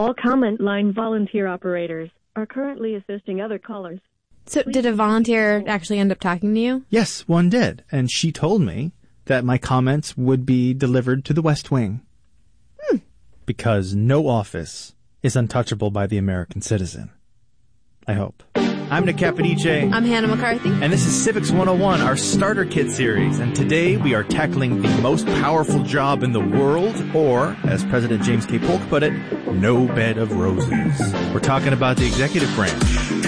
All comment line volunteer operators are currently assisting other callers. So did a volunteer actually end up talking to you? Yes, one did. And she told me that my comments would be delivered to the West Wing. Because no office is untouchable by the American citizen. I hope. I'm Nick Capodice. I'm Hannah McCarthy. And this is Civics 101, our starter kit series. And today we are tackling the most powerful job in the world, or, as President James K. Polk put it, no bed of roses. We're talking about the executive branch.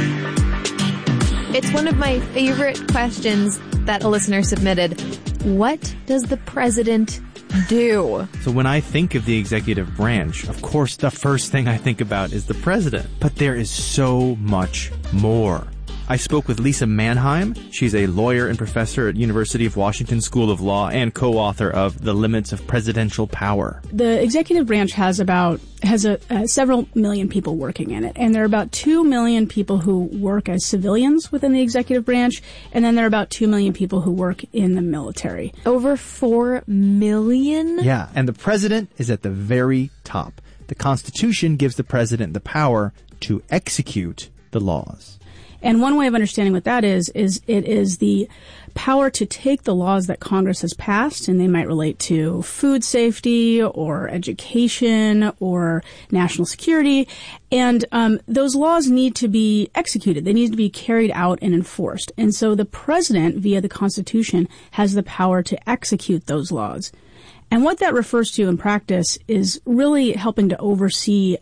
It's one of my favorite questions that a listener submitted. What does the president do? So when I think of the executive branch, of course the first thing I think about is the president. But there is so much more. I spoke with Lisa Mannheim. She's a lawyer and professor at University of Washington School of Law and co-author of The Limits of Presidential Power. The executive branch has several million people working in it, and there are about 2 million people who work as civilians within the executive branch, and then there are about 2 million people who work in the military. Over 4 million? Yeah, and the president is at the very top. The Constitution gives the president the power to execute the laws. And one way of understanding what that is it is the power to take the laws that Congress has passed, and they might relate to food safety or education or national security, and those laws need to be executed. They need to be carried out and enforced. And so the president, via the Constitution, has the power to execute those laws. And what that refers to in practice is really helping to oversee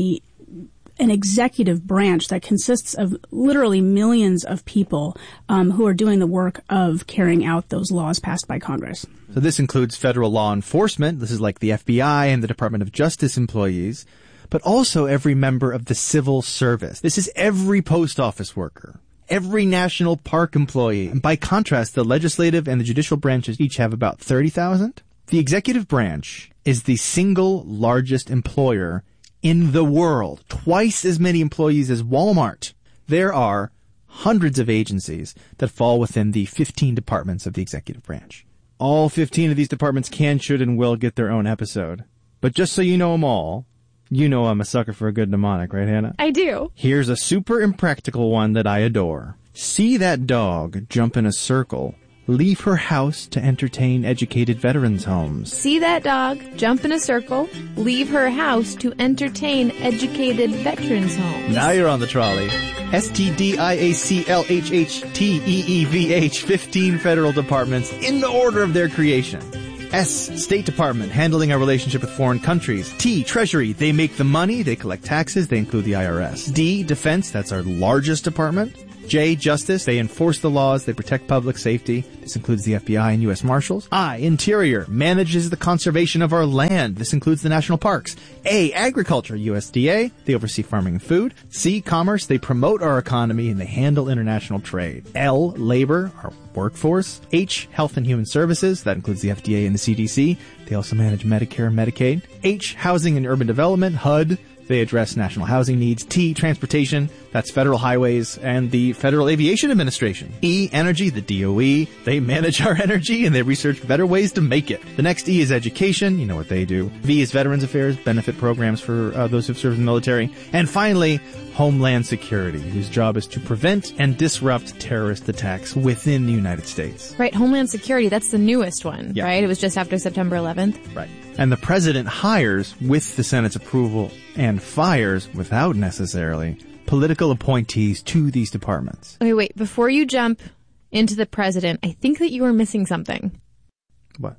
an executive branch that consists of literally millions of people who are doing the work of carrying out those laws passed by Congress. So this includes federal law enforcement. This is like the FBI and the Department of Justice employees, but also every member of the civil service. This is every post office worker, every national park employee. And by contrast, the legislative and the judicial branches each have about 30,000. The executive branch is the single largest employer in the world, twice as many employees as Walmart. There are hundreds of agencies that fall within the 15 departments of the executive branch. All 15 of these departments can, should, and will get their own episode. But just so you know them all, you know I'm a sucker for a good mnemonic, right, Hannah? I do. Here's a super impractical one that I adore. See that dog jump in a circle. Leave her house to entertain educated veterans' homes. See that dog jump in a circle, leave her house to entertain educated veterans' homes. Now you're on the trolley. STDIACLHHTEEVH, 15 federal departments in the order of their creation. S, State Department, handling our relationship with foreign countries. T, Treasury, they make the money, they collect taxes, they include the IRS. D, Defense, that's our largest department. J, Justice, they enforce the laws, they protect public safety. This includes the FBI and U.S. Marshals. I, Interior, manages the conservation of our land. This includes the national parks. A, Agriculture, USDA, they oversee farming and food. C, Commerce, they promote our economy and they handle international trade. L, Labor, our workforce. H, Health and Human Services, that includes the FDA and the CDC. They also manage Medicare and Medicaid. H, Housing and Urban Development, HUD. They address national housing needs. T, Transportation, that's federal highways and the Federal Aviation Administration. E, Energy, the DOE. They manage our energy and they research better ways to make it. The next E is Education. You know what they do. V is Veterans Affairs, benefit programs for those who've served in the military. And finally, Homeland Security, whose job is to prevent and disrupt terrorist attacks within the United States. Right, Homeland Security, that's the newest one, Yeah. right? It was just after September 11th. Right. And the president hires with the Senate's approval and fires without necessarily political appointees to these departments. Okay, wait, before you jump into the president, I think that you are missing something. What?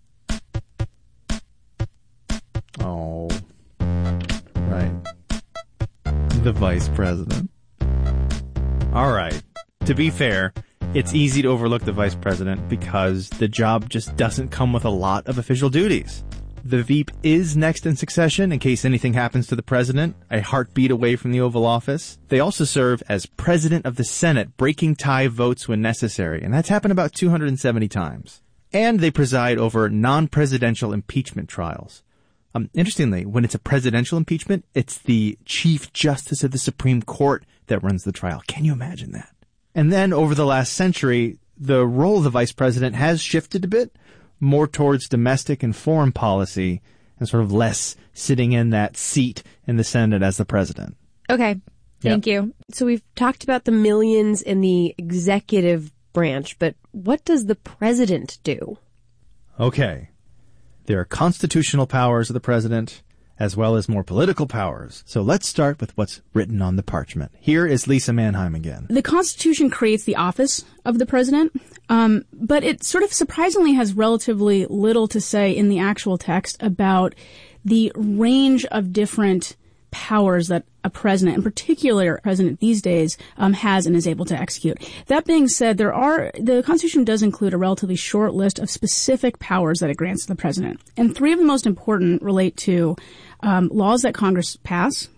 Oh. Right. The vice president. All right. To be fair, it's easy to overlook the vice president because the job just doesn't come with a lot of official duties. The Veep is next in succession in case anything happens to the president, a heartbeat away from the Oval Office. They also serve as president of the Senate, breaking tie votes when necessary, and that's happened about 270 times. And they preside over non-presidential impeachment trials. Interestingly, when it's a presidential impeachment, it's the Chief Justice of the Supreme Court that runs the trial. Can you imagine that? And then over the last century, the role of the vice president has shifted a bit, more towards domestic and foreign policy, and sort of less sitting in that seat in the Senate as the president. Okay. Thank you. So we've talked about the millions in the executive branch, but what does the president do? Okay. There are constitutional powers of the president, as well as more political powers. So let's start with what's written on the parchment. Here is Lisa Mannheim again. The Constitution creates the office of the president, but it sort of surprisingly has relatively little to say in the actual text about the range of different powers that a president, in particular a president these days, has and is able to execute. That being said, the Constitution does include a relatively short list of specific powers that it grants to the president. And three of the most important relate to laws that Congress pass,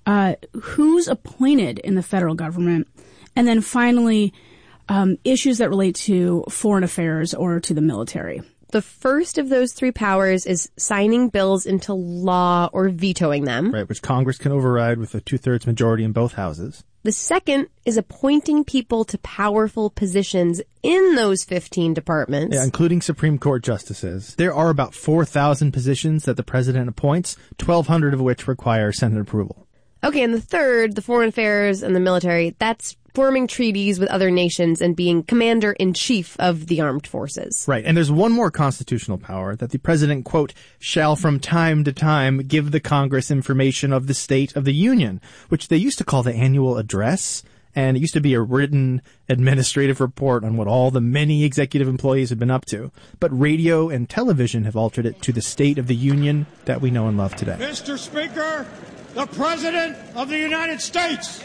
who's appointed in the federal government, and then finally issues that relate to foreign affairs or to the military. The first of those three powers is signing bills into law or vetoing them. Right, which Congress can override with a 2/3 majority in both houses. The second is appointing people to powerful positions in those 15 departments. Yeah, including Supreme Court justices. There are about 4,000 positions that the president appoints, 1,200 of which require Senate approval. Okay, and the third, the foreign affairs and the military, that's forming treaties with other nations and being commander-in-chief of the armed forces. Right, and there's one more constitutional power that the president, quote, shall from time to time give the Congress information of the State of the Union, which they used to call the annual address, and it used to be a written administrative report on what all the many executive employees have been up to. But radio and television have altered it to the State of the Union that we know and love today. Mr. Speaker, the President of the United States.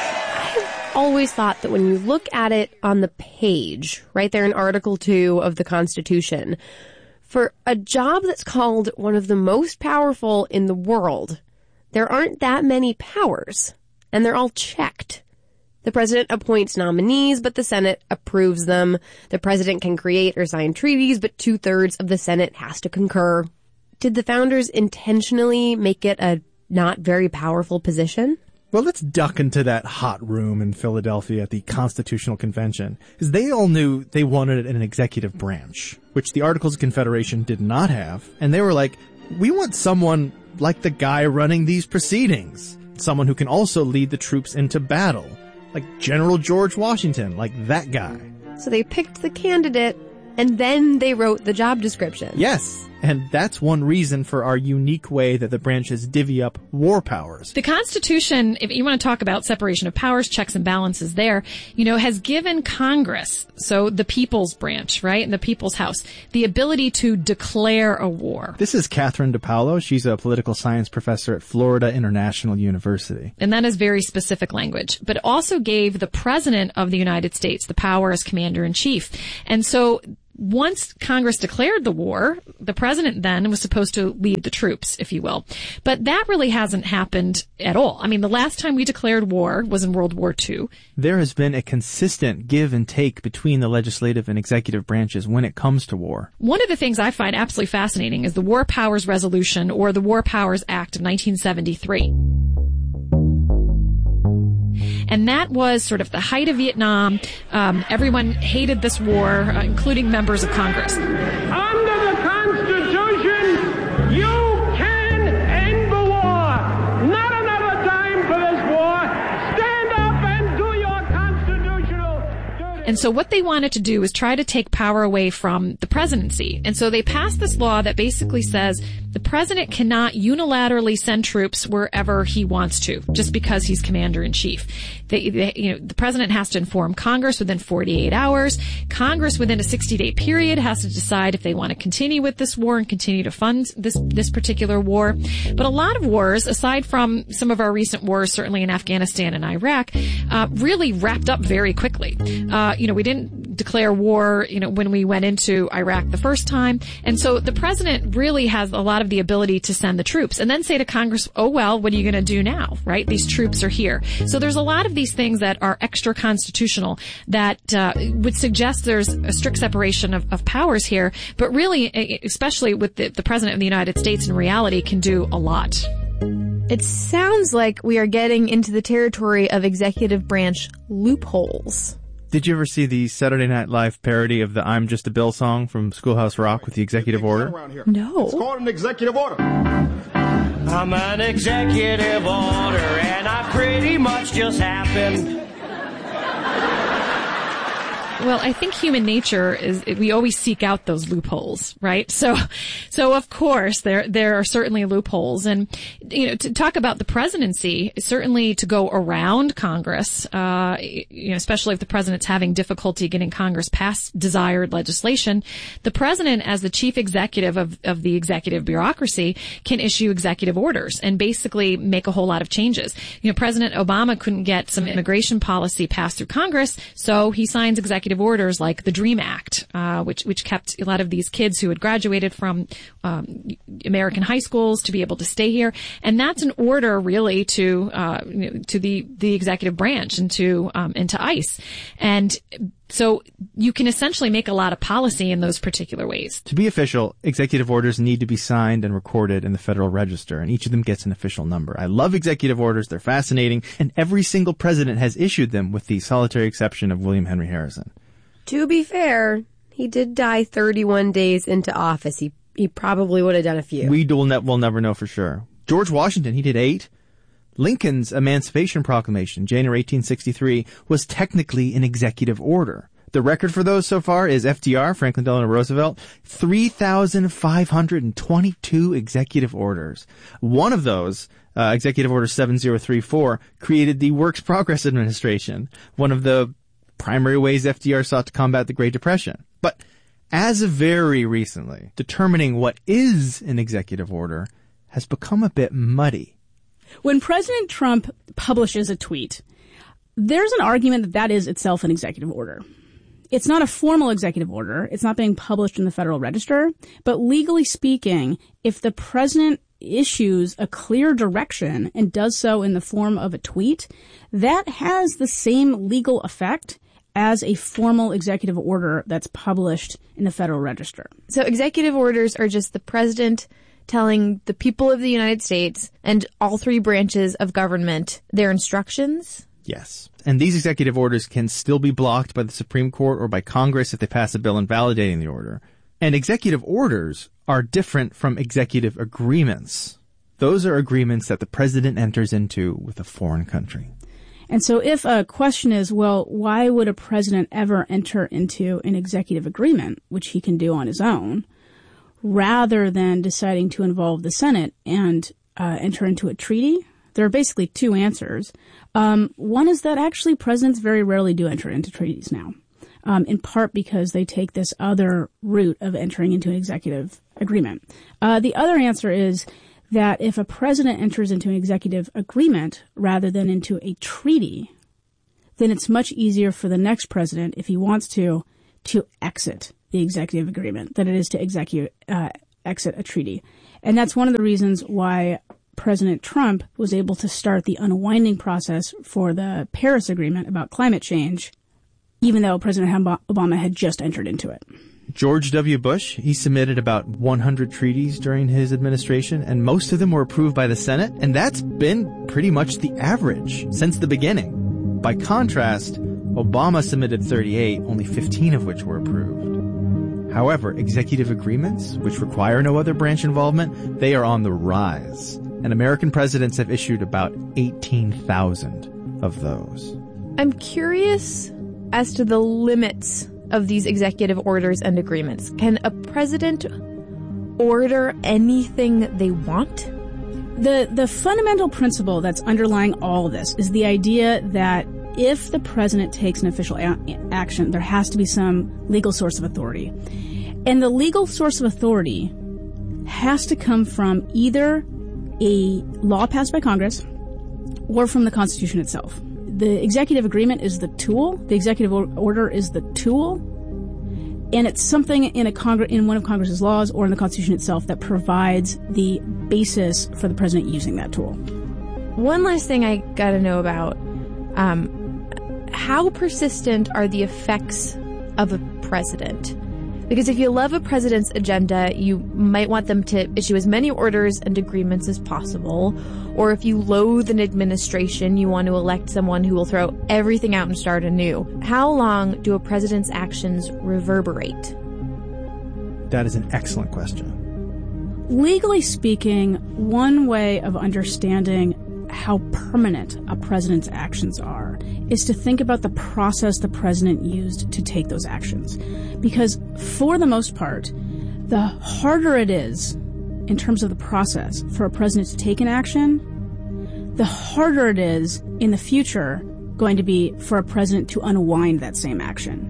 I've always thought that when you look at it on the page, right there in Article 2 of the Constitution, for a job that's called one of the most powerful in the world, there aren't that many powers, and they're all checked. The president appoints nominees, but the Senate approves them. The president can create or sign treaties, but 2/3 of the Senate has to concur. Did the founders intentionally make it a not very powerful position? Well, let's duck into that hot room in Philadelphia at the Constitutional Convention, because they all knew they wanted an executive branch, which the Articles of Confederation did not have, and they were like, we want someone like the guy running these proceedings, someone who can also lead the troops into battle, like General George Washington, like that guy. So they picked the candidate, and then they wrote the job description. Yes, and that's one reason for our unique way that the branches divvy up war powers. The Constitution, if you want to talk about separation of powers, checks and balances there, has given Congress, so the people's branch, right, and the people's house, the ability to declare a war. This is Catherine DePaulo. She's a political science professor at Florida International University. And that is very specific language, but it also gave the President of the United States the power as commander-in-chief. And so once Congress declared the war, the president then was supposed to lead the troops, if you will. But that really hasn't happened at all. I mean, the last time we declared war was in World War II. There has been a consistent give and take between the legislative and executive branches when it comes to war. One of the things I find absolutely fascinating is the War Powers Resolution, or the War Powers Act of 1973. And that was sort of the height of Vietnam. Everyone hated this war, including members of Congress. Under the Constitution, you can end the war. Not another time for this war. Stand up and do your constitutional duty. And so what they wanted to do is try to take power away from the presidency. And so they passed this law that basically says the president cannot unilaterally send troops wherever he wants to, just because he's commander-in-chief. The president has to inform Congress within 48 hours. Congress, within a 60-day period, has to decide if they want to continue with this war and continue to fund this particular war. But a lot of wars, aside from some of our recent wars, certainly in Afghanistan and Iraq, really wrapped up very quickly. We didn't declare war, when we went into Iraq the first time. And so the president really has a lot of the ability to send the troops and then say to Congress, oh, well, what are you going to do now, right? These troops are here. So there's a lot of these things that are extra constitutional that would suggest there's a strict separation of powers here. But really, especially with the president of the United States in reality, can do a lot. It sounds like we are getting into the territory of executive branch loopholes. Did you ever see the Saturday Night Live parody of the I'm Just a Bill song from Schoolhouse Rock with the executive order? No. It's called an executive order. I'm an executive order, and I pretty much just happened. Well, I think human nature is, we always seek out those loopholes, right? So of course, there are certainly loopholes. And, to talk about the presidency, certainly to go around Congress, especially if the president's having difficulty getting Congress past desired legislation, the president, as the chief executive of the executive bureaucracy, can issue executive orders and basically make a whole lot of changes. President Obama couldn't get some immigration policy passed through Congress, so he signs executive orders like the DREAM Act, which kept a lot of these kids who had graduated from American high schools to be able to stay here, and that's an order really to the executive branch and to ICE, and so you can essentially make a lot of policy in those particular ways. To be official, executive orders need to be signed and recorded in the Federal Register, and each of them gets an official number. I love executive orders. They're fascinating, and every single president has issued them with the solitary exception of William Henry Harrison. To be fair, he did die 31 days into office. He probably would have done a few. We'll never know for sure. George Washington, he did 8. Lincoln's Emancipation Proclamation, January 1863, was technically an executive order. The record for those so far is FDR, Franklin Delano Roosevelt, 3,522 executive orders. One of those, Executive Order 7034, created the Works Progress Administration, one of the primary ways FDR sought to combat the Great Depression. But as of very recently, determining what is an executive order has become a bit muddy. When President Trump publishes a tweet, there's an argument that is itself an executive order. It's not a formal executive order. It's not being published in the Federal Register. But legally speaking, if the president issues a clear direction and does so in the form of a tweet, that has the same legal effect as a formal executive order that's published in the Federal Register. So executive orders are just the president telling the people of the United States and all 3 branches of government their instructions? Yes. And these executive orders can still be blocked by the Supreme Court or by Congress if they pass a bill invalidating the order. And executive orders are different from executive agreements. Those are agreements that the president enters into with a foreign country. And so if a question is, well, why would a president ever enter into an executive agreement, which he can do on his own, rather than deciding to involve the Senate and enter into a treaty? There are basically 2 answers. One is that actually presidents very rarely do enter into treaties now, in part because they take this other route of entering into an executive agreement. The other answer is that if a president enters into an executive agreement rather than into a treaty, then it's much easier for the next president, if he wants to exit the executive agreement than it is to exit a treaty. And that's one of the reasons why President Trump was able to start the unwinding process for the Paris Agreement about climate change, even though President Obama had just entered into it. George W. Bush, he submitted about 100 treaties during his administration, and most of them were approved by the Senate, and that's been pretty much the average since the beginning. By contrast, Obama submitted 38, only 15 of which were approved. However, executive agreements, which require no other branch involvement, they are on the rise, and American presidents have issued about 18,000 of those. I'm curious as to the limits of these executive orders and agreements. Can a president order anything they want? The fundamental principle that's underlying all of this is the idea that if the president takes an official action, there has to be some legal source of authority. And the legal source of authority has to come from either a law passed by Congress or from the Constitution itself. The executive agreement is the tool. The executive order is the tool. And it's something in one of Congress's laws or in the Constitution itself that provides the basis for the president using that tool. One last thing I got to know about, how persistent are the effects of a president? Because if you love a president's agenda, you might want them to issue as many orders and agreements as possible. Or if you loathe an administration, you want to elect someone who will throw everything out and start anew. How long do a president's actions reverberate? That is an excellent question. Legally speaking, one way of understanding how permanent a president's actions are is to think about the process the president used to take those actions. Because for the most part, the harder it is in terms of the process for a president to take an action, the harder it is in the future going to be for a president to unwind that same action.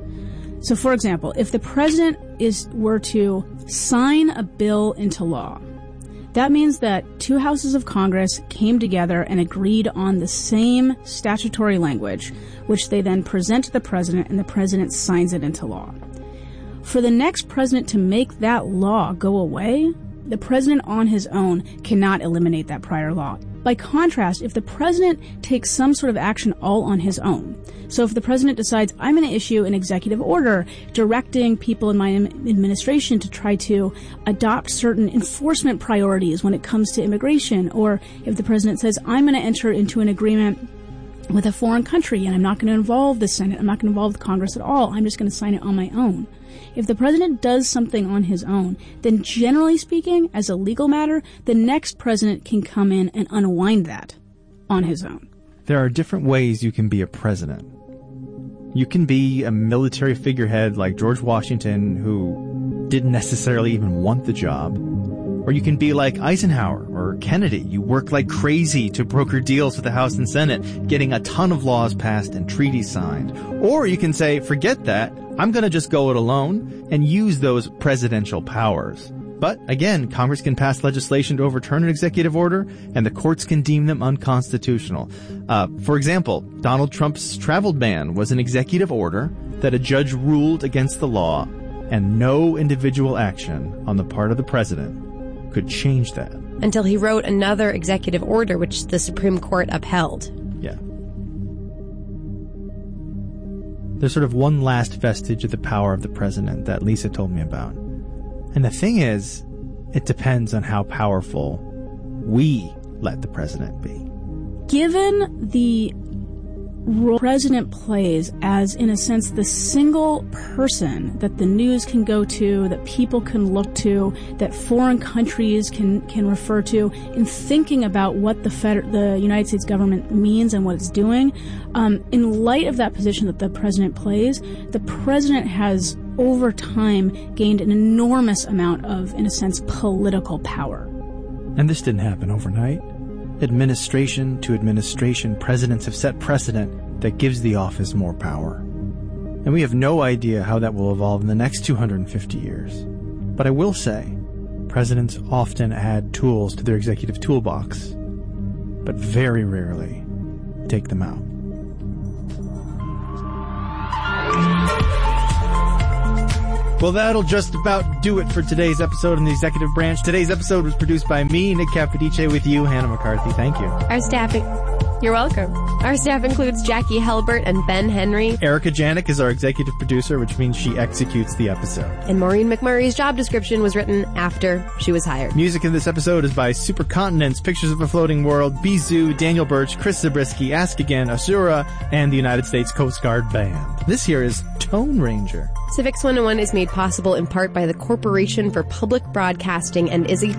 So for example, if the president were to sign a bill into law, that means that two houses of Congress came together and agreed on the same statutory language, which they then present to the president, and the president signs it into law. For the next president to make that law go away, the president on his own cannot eliminate that prior law. By contrast, if the president takes some sort of action all on his own, so if the president decides, I'm going to issue an executive order directing people in my administration to try to adopt certain enforcement priorities when it comes to immigration, or if the president says, I'm going to enter into an agreement with a foreign country and I'm not going to involve the Senate, I'm not going to involve the Congress at all, I'm just going to sign it on my own. If the president does something on his own, then generally speaking, as a legal matter, the next president can come in and unwind that on his own. There are different ways you can be a president. You can be a military figurehead like George Washington, who didn't necessarily even want the job. Or you can be like Eisenhower or Kennedy. You work like crazy to broker deals with the House and Senate, getting a ton of laws passed and treaties signed. Or you can say, forget that, I'm going to just go it alone and use those presidential powers. But again, Congress can pass legislation to overturn an executive order, and the courts can deem them unconstitutional. For example, Donald Trump's travel ban was an executive order that a judge ruled against the law, and no individual action on the part of the president could change that. Until he wrote another executive order, which the Supreme Court upheld. Yeah. There's sort of one last vestige of the power of the president that Lisa told me about. And the thing is, it depends on how powerful we let the president be. Given the role the president plays as, in a sense, the single person that the news can go to, that people can look to, that foreign countries can refer to in thinking about what the United States government means and what it's doing, in light of that position that the president plays, the president has over time gained an enormous amount of, in a sense, political power. And this didn't happen overnight. Administration to administration, presidents have set precedent that gives the office more power. And we have no idea how that will evolve in the next 250 years. But I will say, presidents often add tools to their executive toolbox, but very rarely take them out. Well, that'll just about do it for today's episode in the Executive Branch. Today's episode was produced by me, Nick Capodice, with you, Hannah McCarthy. Thank you. Our staff... You're welcome. Our staff includes Jackie Helbert and Ben Henry. Erica Janik is our executive producer, which means she executes the episode. And Maureen McMurray's job description was written after she was hired. Music in this episode is by Supercontinents, Pictures of a Floating World, Bizou, Daniel Birch, Chris Zabriskie, Ask Again, Asura, and the United States Coast Guard Band. This here is Tone Ranger. Civics 101 is made possible in part by the Corporation for Public Broadcasting and is a